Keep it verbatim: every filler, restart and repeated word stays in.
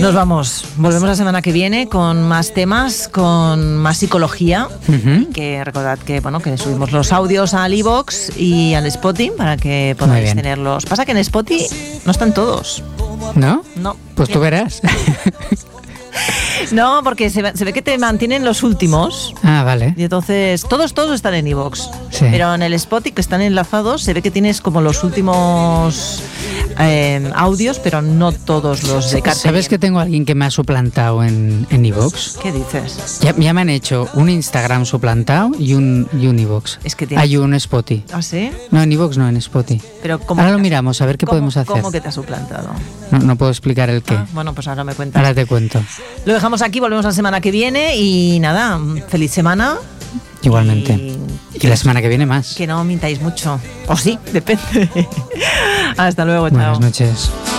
Nos vamos. Volvemos la semana que viene con más temas, con más psicología. Uh-huh. Que recordad que bueno que subimos los audios al iVoox y al Spotify para que podáis tenerlos. Pasa que en Spotify no están todos. ¿No? No. Pues tú verás. No, porque se ve, se ve que te mantienen los últimos. Ah, vale. Y entonces, todos, todos están en iVoox. Sí. Pero en el Spotify, que están enlazados, se ve que tienes como los últimos eh, audios, pero no todos los de Carpe. ¿Sabes que tengo a alguien que me ha suplantado en, en iVoox? ¿Qué dices? Ya, ya me han hecho un Instagram suplantado y un, y un iVoox. Es que tienes... Hay un Spotify. ¿Ah, sí? No, en iVoox no, en Spotify. Pero ¿cómo ahora lo miramos, a ver qué ¿cómo, podemos hacer. ¿Cómo que te ha suplantado? No, no puedo explicar el qué. Ah, bueno, pues ahora me cuentas. Ahora te cuento. Lo dejamos aquí, volvemos la semana que viene y nada, feliz semana. Igualmente. Y, y la semana que viene más. Que no mintáis mucho. O sí, depende. Hasta luego, chao. Buenas noches.